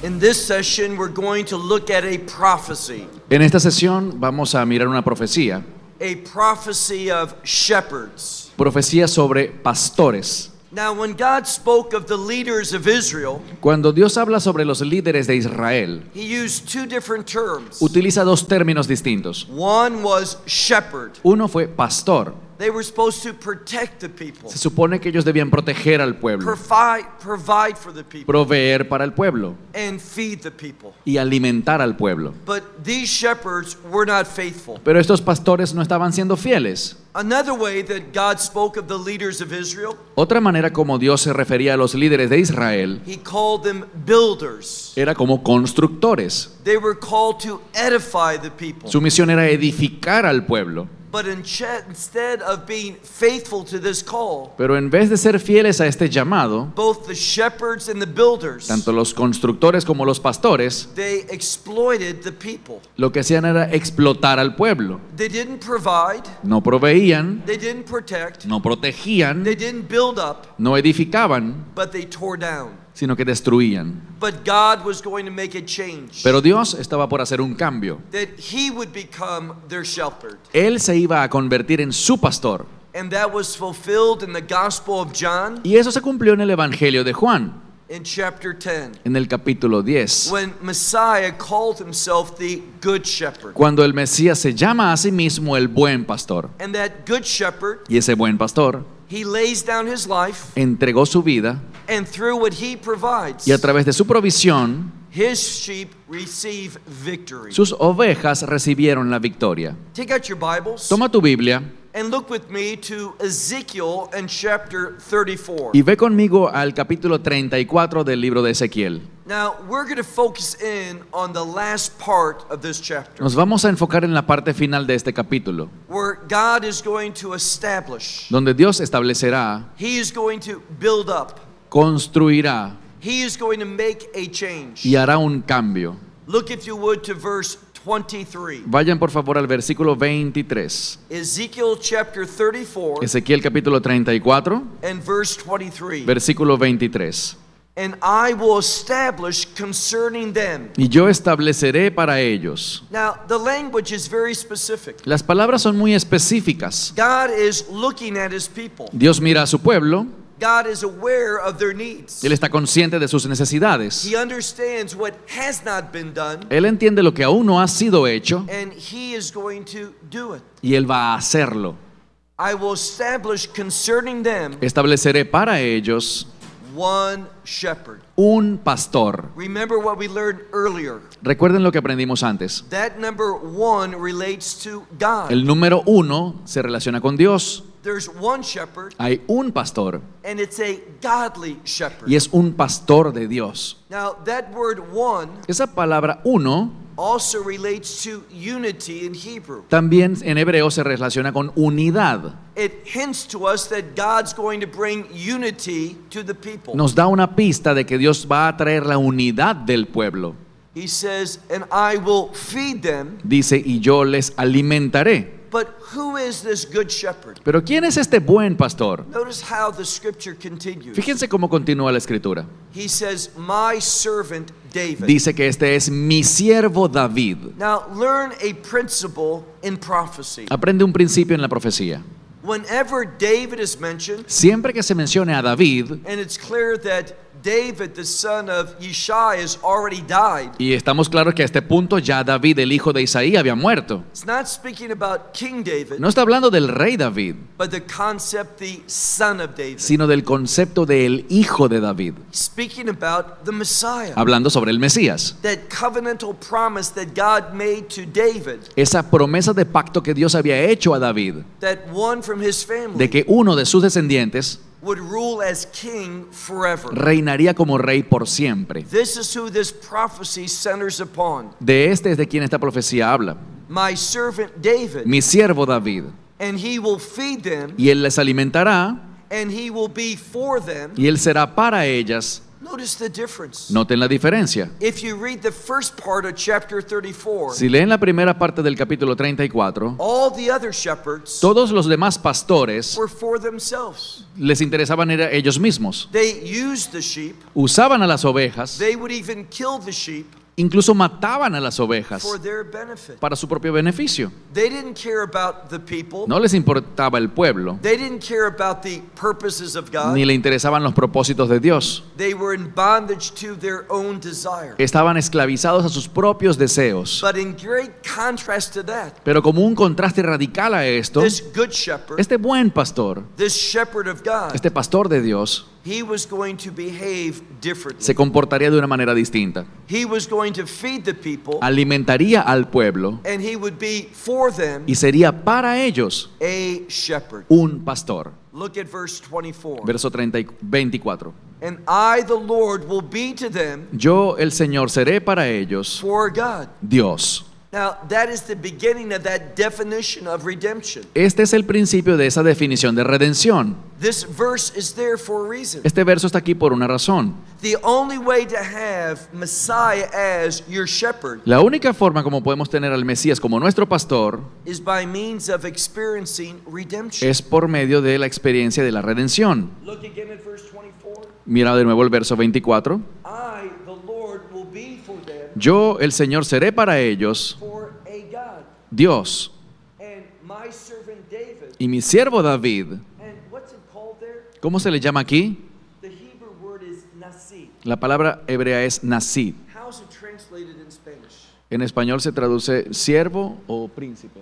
In this session, we're going to look at a prophecy. En esta sesión vamos a mirar una profecía. A prophecy of shepherds. Profecía sobre pastores. Now, when God spoke of the leaders of Israel, Cuando Dios habla sobre los líderes de Israel, He used two different terms. utiliza dos términos distintos. One was shepherd. Uno fue pastor. They were supposed to protect the people, Se supone que ellos debían proteger al pueblo, provide for the people, proveer para el pueblo and feed the people. y alimentar al pueblo. But these shepherds were not faithful. Pero estos pastores no estaban siendo fieles. Another way that God spoke of the leaders of Israel, Otra manera como Dios se refería a los líderes de Israel He called them builders. era como constructores. They were called to edify the people. Su misión era edificar al pueblo. But instead of being faithful to this call, Pero en vez de ser fieles a este llamado, both the shepherds and the builders, tanto los constructores como los pastores, they exploited the people. lo que hacían era explotar al pueblo. They didn't provide, No proveían, they didn't protect, no protegían, they didn't build up, no edificaban, but they tore down. sino que destruían. But God was going to make a change, Pero Dios estaba por hacer un cambio. that He would become their shepherd. Él se iba a convertir en su pastor. And that was fulfilled in the Gospel of John Y eso se cumplió en el Evangelio de Juan, in chapter 10, en el capítulo 10. when Messiah called Himself the Good Shepherd. Cuando el Mesías se llama a sí mismo el buen pastor. And that Good Shepherd, Y ese buen pastor He lays down His life, entregó su vida and through what He provides, y a través de su provisión, His sheep receive victory. sus ovejas recibieron la victoria. Take out your Bibles Toma tu Biblia and look with me to Ezekiel and chapter 34. y ve conmigo al capítulo 34 del libro de Ezequiel. Now, we're going to focus in on the last part of this chapter, Nos vamos a enfocar en la parte final de este capítulo, where God is going to establish, donde Dios establecerá, He is going to build up, construirá He is going to make a change. y hará un cambio. Look, if you would, to verse 23. Vayan por favor al versículo 23. Ezekiel chapter 34 Ezequiel capítulo 34, and verse 23. versículo 23. And I will establish concerning them. Y yo estableceré para ellos. Now, the language is very specific. Las palabras son muy específicas. God is looking at His people. Dios mira a su pueblo, God is aware of their needs. Él está consciente de sus necesidades. He understands what has not been done, Él entiende lo que aún no ha sido hecho and He is going to do it. y Él va a hacerlo. I will establish concerning them Estableceré para ellos one shepherd. un pastor. Remember what we learned earlier. Recuerden lo que aprendimos antes. That number one relates to God. El número 1 se relaciona con Dios. There's one shepherd, Hay un pastor and it's a godly shepherd. y es un pastor de Dios. Now, that word one Esa palabra uno also relates to unity in Hebrew. también en hebreo se relaciona con unidad. It hints to us that God's going to bring unity to the people. Nos da una pista de que Dios va a traer la unidad del pueblo. He says, and I will feed them. Dice, y yo les alimentaré. But who is this good shepherd? Pero ¿quién es este buen pastor? Notice how the scripture continues. Fíjense cómo continúa la escritura. He says, my servant David. Dice que este es mi siervo David. Now, learn a principle in prophecy. Aprende un principio en la profecía. Whenever David is mentioned, Siempre que se mencione a David, and it's clear that David, the son of Yishai, has already died. y estamos claros que a este punto ya David, el hijo de Isaí, había muerto. It's not speaking about King David, No está hablando del rey David, but the concept, the son of David. sino del concepto del hijo de David, Speaking about the Messiah. hablando sobre el Mesías. That covenantal promise that God made to David, Esa promesa de pacto que Dios había hecho a David, that one from his family de que uno de sus descendientes would rule as king forever. reinaría como rey por siempre. This is who this prophecy centers upon. De este es de quien esta profecía habla. My servant David, Mi siervo David, and he will feed them, y él les alimentará, and he will be for them y él será para ellas Notice the difference. Noten la diferencia. If you read the first part of chapter 34, Si leen la primera parte del capítulo 34, all the other shepherds todos los demás pastores were for themselves. les interesaban era ellos mismos. They used the sheep. Usaban a las ovejas, They would even kill the sheep incluso mataban a las ovejas for their benefit. para su propio beneficio. They didn't care about the people. No les importaba el pueblo, They didn't care about the purposes of God. ni le interesaban los propósitos de Dios. They were in bondage to their own desire. Estaban esclavizados a sus propios deseos. But in great contrast to that, Pero como un contraste radical a esto, this good shepherd, este buen pastor, this shepherd of God, este pastor de Dios, he was going to behave differently. se comportaría de una manera distinta. He was going to feed the people, Alimentaría al pueblo and he would be for them y sería para ellos a shepherd. un pastor. Look at verse 24. Verso 24. And I, the Lord, will be to them Yo, el Señor, seré para ellos for God. Dios. Now, that is the beginning of that definition of redemption. Este es el principio de esa definición de redención. This verse is there for a reason. Este verso está aquí por una razón. The only way to have Messiah as your shepherd La única forma como podemos tener al Mesías como nuestro pastor is by means of experiencing redemption. es por medio de la experiencia de la redención. Look again at verse 24. Mira de nuevo el verso 24. I, the Lord, will be for them Yo, el Señor, seré para ellos for a God. Dios. And my servant David, Y mi siervo David, and what's it called there? ¿cómo se le llama aquí? The Hebrew word is nasi. La palabra hebrea es nasid. How's it translated in Spanish? En español se traduce siervo o príncipe.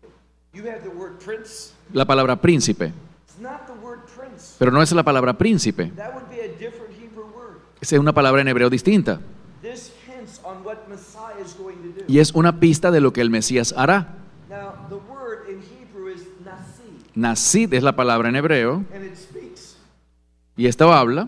You have the word prince. La palabra príncipe, It's not the word prince. pero no es la palabra príncipe. That would be a different Hebrew word. Es una palabra en hebreo distinta. This hints on what Messiah is going to do. Y es una pista de lo que el Mesías hará. Now, the word in Hebrew is nasi, Nasid es la palabra en hebreo. and it speaks. Y esto habla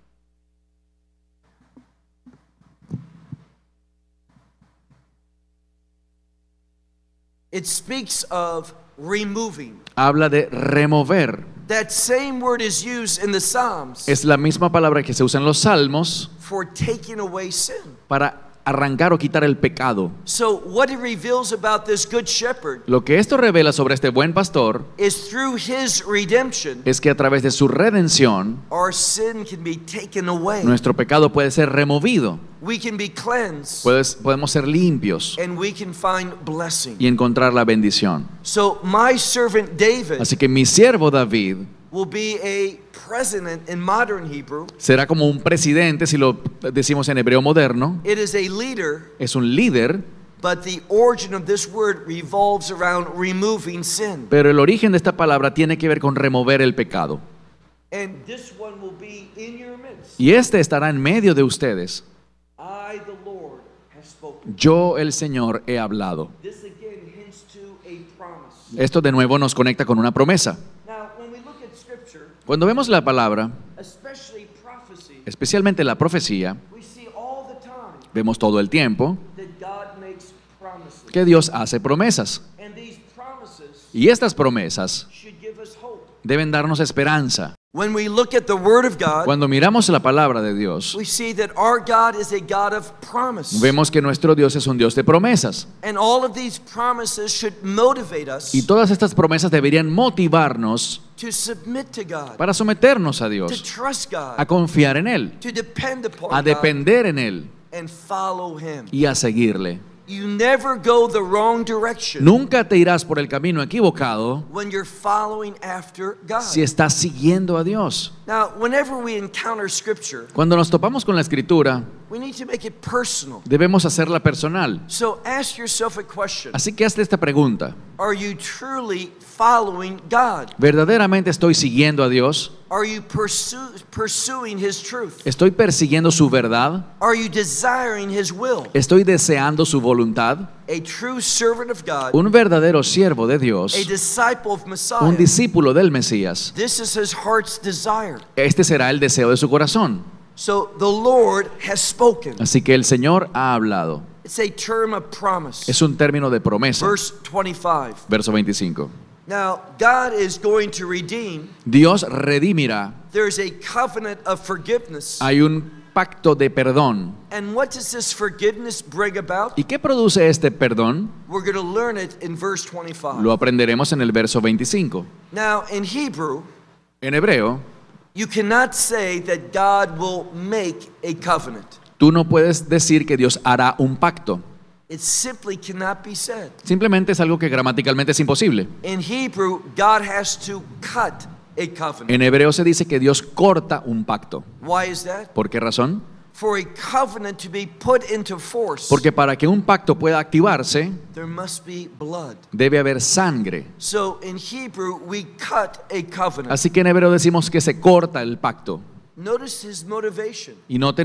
It speaks of removing. de remover. That same word is used in the Psalms Es la misma palabra que se usa en los salmos for taking away sin. para arrancar o quitar el pecado. So, what it reveals about this good shepherd Lo que esto revela sobre este buen pastor is through his redemption, es que a través de su redención, our sin can be taken away. nuestro pecado puede ser removido. We can be cleansed, Podemos ser limpios and we can find blessing. y encontrar la bendición. So, my servant David Así que mi siervo David will be a president in modern Hebrew. será como un presidente, si lo decimos en hebreo moderno. It is a leader, Es un líder, but the origin of this word revolves around removing sin. pero el origen de esta palabra tiene que ver con remover el pecado. And this one will be in your midst. Y este estará en medio de ustedes. I, the Lord, have spoken. Yo, el Señor, he hablado. This again hints to a promise. Esto de nuevo nos conecta con una promesa. Now, when we look at Scripture, Cuando vemos la palabra, especially prophecy, especialmente la profecía, we see all the time vemos todo el tiempo that God makes promises. que Dios hace promesas. And these promises Y estas promesas should give us hope. deben darnos esperanza. When we look at the Word of God, Cuando miramos la palabra de Dios, we see that our God is a God of promise. vemos que nuestro Dios es un Dios de promesas. And all of these promises should motivate us Y todas estas promesas deberían motivarnos to submit to God, para someternos a to Dios, trust a God, confiar en Él, to depend upon a God, depender en Él and follow Him. y a seguirle. You never go the wrong direction Nunca te irás por el camino equivocado when you're following after God. si estás siguiendo a Dios. Now, whenever we encounter Scripture, Cuando nos topamos con la Escritura, we need to make it personal. debemos hacerla personal. So ask yourself a question. Así que hazte esta pregunta. Are you truly following God? ¿Verdaderamente estoy siguiendo a Dios? Are you pursuing His truth? ¿Estoy persiguiendo su verdad? Are you desiring His will? ¿Estoy deseando su voluntad? A true servant of God, Un verdadero siervo de Dios, a disciple of Messiah. un discípulo del Mesías. This is his heart's desire. Este será el deseo de su corazón. So the Lord has spoken. Así que el Señor ha hablado. It's a term of promise. Es un término de promesa. Verse 25. Verso 25. Now, God is going to redeem. Dios redimirá. There's a covenant of forgiveness Hay un pacto de perdón. And what does this forgiveness bring about? ¿Y qué produce este perdón? We're going to learn it in verse 25. Lo aprenderemos en el verso 25. Now, in Hebrew, En hebreo, you cannot say that God will make a covenant. tú no puedes decir que Dios hará un pacto. It simply cannot be said. Simplemente es algo que gramaticalmente es imposible. In Hebrew, God has to cut a covenant. En hebreo se dice que Dios corta un pacto. Why is that? ¿Por qué razón? For a covenant to be put into force, Porque para que un pacto pueda activarse, there must be blood. debe haber sangre. So in Hebrew, we cut a covenant. Así que en hebreo decimos que se corta el pacto. Notice his motivation. Y noten